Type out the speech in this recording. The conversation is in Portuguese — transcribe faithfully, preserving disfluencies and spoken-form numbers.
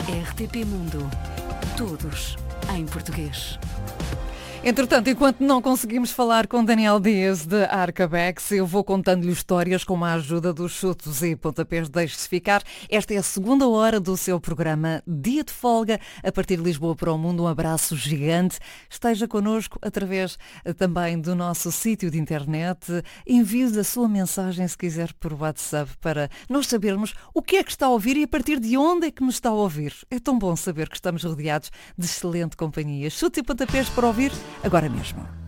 R T P Mundo. Todos em português. Entretanto, enquanto não conseguimos falar com Daniel Dias de Arcabex, eu vou contando-lhe histórias com a ajuda dos chutos e pontapés. Deixe-se ficar. Esta é a segunda hora do seu programa Dia de Folga, a partir de Lisboa para o Mundo. Um abraço gigante. Esteja connosco através também do nosso sítio de internet. Envie-nos a sua mensagem, se quiser, por WhatsApp, para nós sabermos o que é que está a ouvir e a partir de onde é que nos está a ouvir. É tão bom saber que estamos rodeados de excelente companhia. Chutes e pontapés para ouvir agora mesmo.